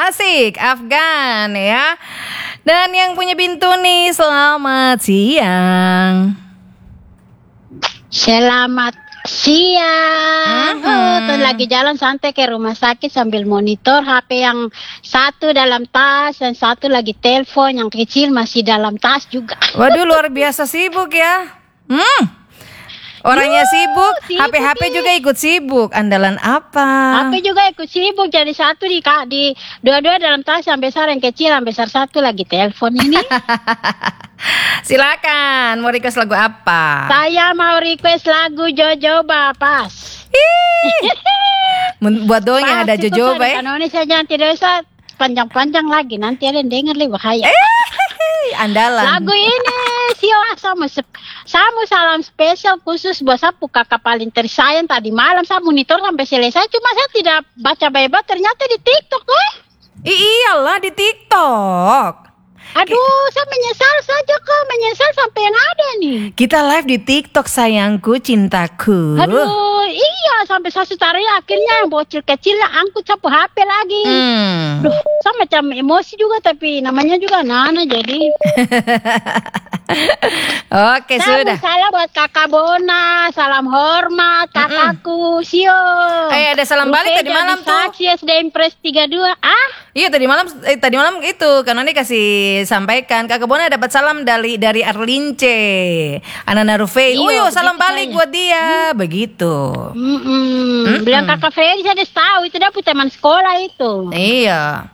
Asik, Afgan ya. Dan yang punya Bintuni, selamat siang. Selamat siang. Tuh lagi jalan santai ke rumah sakit sambil monitor HP yang satu dalam tas dan satu lagi telepon, yang kecil masih dalam tas juga. Waduh, luar biasa sibuk ya. Orangnya sibuk, HP juga ikut sibuk. Andalan apa? HP juga ikut sibuk, jadi satu di dua-dua dalam tas, yang besar yang kecil, yang besar satu lagi telepon ini. Silakan, mau request lagu apa? Saya mau request lagu Jojoba Pas. Buat dong yang ada Jojoba ya. Kanoni saja, tidak usah panjang-panjang lagi, nanti ada yang dengar lebih bahaya. Andalan. Lagu ini sama salam spesial khusus buat sapu kakak paling tersayang. Tadi malam saya monitor sampai selesai, cuma saya tidak baca baik-baik, ternyata di TikTok loh. Iyalah di TikTok. Aduh, saya menyesal saja kok, menyesal sampai yang ada nih. Kita live di TikTok sayangku, cintaku. Aduh, iya, sampai saya tarik akhirnya yang bocil kecilnya angkut sapu HP lagi. Duh, saya macam emosi juga, tapi namanya juga Nana jadi. Oke, sudah. Salam buat kakak Bona, salam hormat kakakku, Sio. Ada salam balik tadi malam tuh. Saksi SDM Pres 32. Iya tadi malam itu karena ini kasih sampaikan Kakak Bona dapat salam dari Arlince, Anana Rufei. Iya, salam balik buat dia. Begitu. Bilang Kakak Ferry saya udah tahu itu dia teman sekolah itu. Iya.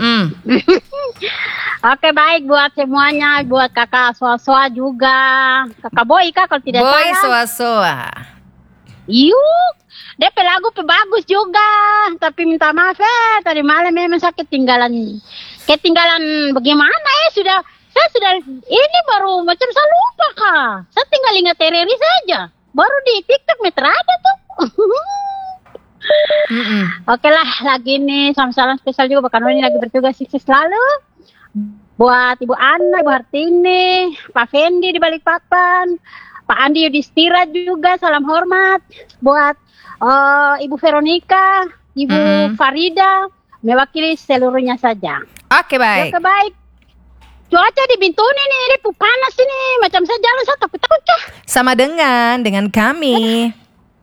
Oke, baik buat semuanya, buat Kakak Soa-Soa juga, Kakak Boy kalau tidak salah. Boy Soa-Soa. Yuk, DP lagu bagus juga, tapi minta maaf tadi malam memang saya ketinggalan bagaimana saya sudah ini baru macam saya lupa kak. Saya tinggal ingat Tereri saja, baru di TikTok meter ada tuh. Oke lah, lagi nih salam spesial juga Pak Kanoni lagi bertugas, sukses selalu. Buat Ibu Anna, Ibu Hartini, Pak Fendi di Balikpapan, Pak Andi Yudhistira juga salam hormat. Buat Ibu Veronica, Ibu Farida, mewakili seluruhnya saja. Oke, baik. Oke, baik. Cuaca di Bintuni nih, ini panas ini, macam saya jalan saya takut kah? Sama dengan kami.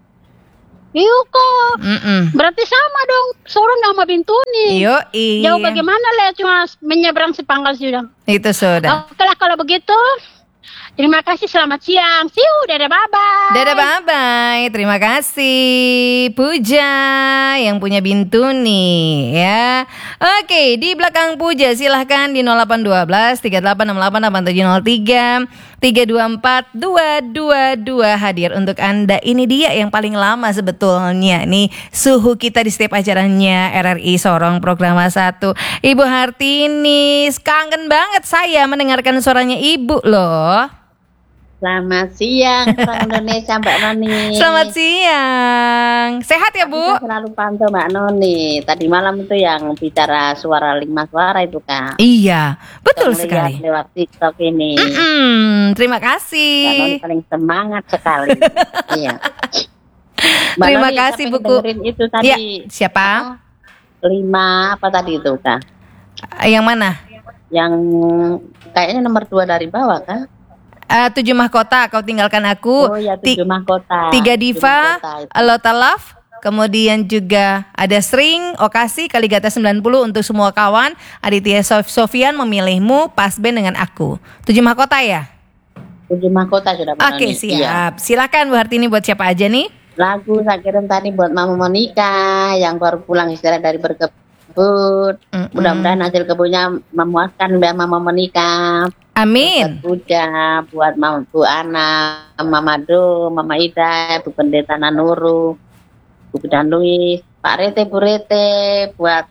Iya kok. Berarti sama dong, Sorong sama Bintuni. Yoi. Jauh bagaimana lah, cuma menyeberang sepangkal sudah. Itu sudah. Oke lah kalau begitu. Terima kasih, selamat siang. Siu, dadah bye-bye. Dadah bye-bye. Terima kasih Puja yang punya Bintuni ya. Oke, di belakang Puja silahkan di 0812 3868 8703 324 222 hadir untuk Anda. Ini dia yang paling lama sebetulnya nih suhu kita di setiap acaranya RRI Sorong Programa 1. Ibu Hartini, kangen banget saya mendengarkan suaranya Ibu loh. Selamat siang, orang Indonesia Mbak Noni. Selamat siang. Sehat ya Bu? Aku selalu pantau Mbak Noni. Tadi malam itu yang bicara suara 5 suara itu kan. Iya, betul sekali. Lewat TikTok ini. Terima kasih. Mbak Noni paling semangat sekali. Iya. Mbak Terima Noni, kasih siapa Buku. yang itu tadi? Ya, siapa? 5 apa tadi itu kan? Yang mana? Yang kayaknya nomor 2 dari bawah kan? 7 mahkota kau tinggalkan aku. Oh ya, 7 mahkota. 3 diva, Lota Love. Kemudian juga ada String, Okasi, Kaligata 90 untuk semua kawan. Aditya Sofian memilihmu, pas band dengan aku. 7 mahkota ya? 7 mahkota sudah. Oke, siap. Silakan Bu Hartini, buat siapa aja nih? Lagu saya kirim tadi buat Mama Monica yang baru pulang istirahat dari berkebun. Mudah-mudahan hasil kebunnya memuaskan Mbak Mama Monica. Amin. Buat Buddha, buat Mama Bu Ana, Mama Do, Mama Ida, Bu Pendeta Nanuru, Bu Dan Luis, Pak Rete, Bu Rete, buat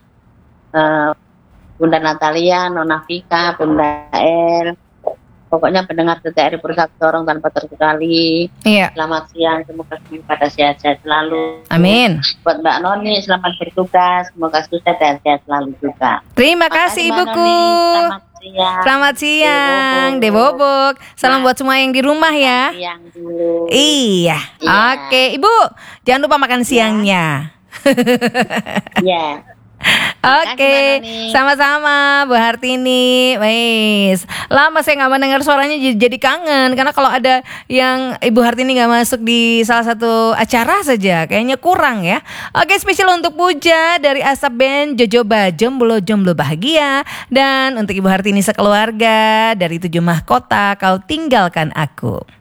Bunda Natalia, Nona Vika, Bunda El. Pokoknya pendengar TTRI Pusat Sorong tanpa tersekali. Iya. Selamat siang, semoga pada sehat-sehat selalu. Amin. Buat Mbak Noni, selamat bertugas, semoga sukses dan sehat selalu juga. Terima kasih Ibuku. Selamat siang, Debobok. Salam buat semua yang di rumah ya. Siang dulu. Iya. Oke, Ibu, jangan lupa makan siangnya. Iya. Oke, sama-sama Bu Hartini. Wes, lama saya nggak mendengar suaranya jadi kangen. Karena kalau ada yang Ibu Hartini nggak masuk di salah satu acara saja, kayaknya kurang ya. Oke, spesial untuk Puja dari Asap Band Jojoba, Jomblo Bahagia. Dan untuk Ibu Hartini sekeluarga dari 7 Mahkota, Kau Tinggalkan Aku.